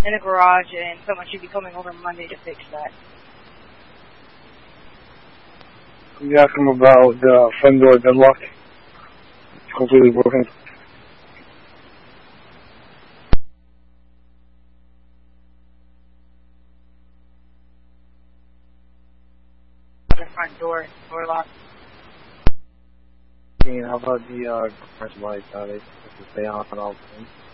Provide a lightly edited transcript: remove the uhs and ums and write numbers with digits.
in the garage, and someone should be coming over Monday to fix that. You ask him about the front door deadlock. It's completely broken. The front door lock. How about the garage lights? Are they supposed to stay on all the time?